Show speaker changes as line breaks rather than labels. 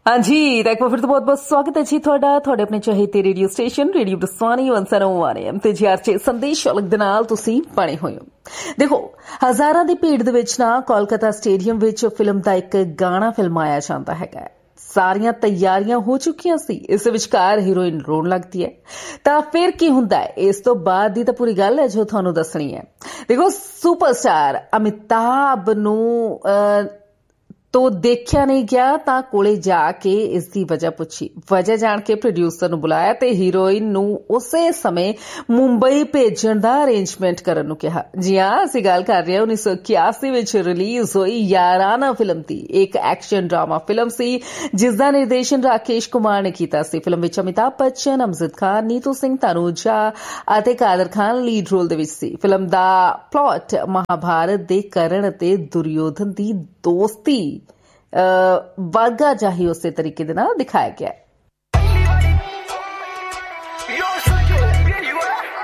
हाँ जी, एक बार फिर तो बहुत बहुत स्वागत है जी ਤੁਹਾਡੇ ਆਪਣੇ ਚਾਹੀਦੇ ਰੇਡੀਓ ਸਟੇਸ਼ਨ ਰੇਡੀਓ ਬਸਵਾਨੀ 101 AM ਤੇ ਜੀ ਸੰਦੇਸ਼ ਅਲਗ ਦੇ ਨਾਲ ਤੁਸੀਂ ਬਣੇ ਹੋਏ ਹੋ। ਦੇਖੋ, ਹਜ਼ਾਰਾਂ ਦੀ ਭੀੜ ਦੇ ਵਿੱਚ ਨਾ ਕੋਲਕਾਤਾ ਸਟੇਡੀਅਮ ਵਿੱਚ ਫਿਲਮ ਦਾ ਇੱਕ ਗਾਣਾ ਫਿਲਮਾਇਆ ਜਾਂਦਾ ਹੈਗਾ। ਸਾਰੀਆਂ ਤਿਆਰੀਆਂ ਹੋ ਚੁੱਕੀਆਂ ਸੀ, ਇਸ ਵਿਚਕਾਰ ਹੀਰੋਇਨ ਰੋਣ ਲੱਗਦੀ ਹੈ ਤਾਂ ਫਿਰ ਕੀ ਹੁੰਦਾ ਹੈ, ਇਸ ਤੋਂ ਬਾਅਦ ਦੀ ਤਾਂ ਪੂਰੀ ਗੱਲ ਹੈ ਜੋ ਤੁਹਾਨੂੰ ਦੱਸਣੀ ਹੈ। ਦੇਖੋ, ਸੁਪਰਸਟਾਰ ਅਮਿਤਾਭ ਨੂੰ तो देखिया नहीं गया तां कोले जाके इसकी वजह पूछी। वजह जान के प्रोड्यूसर नूं बुलाया ते हीरोइन नूं उसे समय मुंबई भेजण दा अरेंजमेंट करन नूं कहा। जी हां, असीं गल कर रहे 1981 विच रिलीज हुई याराना फिल्म दी। एक एक्शन ड्रामा फिल्म सी जिसदा निर्देशन राकेश कुमार ने कीता सी। फिल्म विच अमिताभ बच्चन, अमजद खान, नीतू सिंह, तनुजा अते कादर खान लीड रोल दे विच सी। फिल्म दा प्लॉट महाभारत दे करण अते दुर्योधन दी दोस्ती वागा जाही उसे तरीके दिखाया गया है।